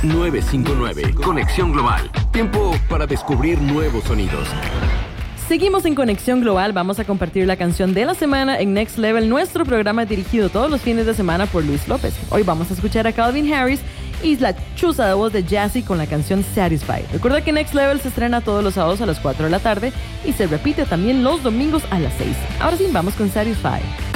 959. Conexión Global. Tiempo para descubrir nuevos sonidos. Seguimos en Conexión Global. Vamos a compartir la canción de la semana en Next Level, nuestro programa dirigido todos los fines de semana por Luis López. Hoy vamos a escuchar a Calvin Harris y la chuza de voz de Jazzy con la canción Satisfied. Recuerda que Next Level se estrena todos los sábados a las 4 de la tarde y se repite también los domingos a las 6. Ahora sí, vamos con Satisfied.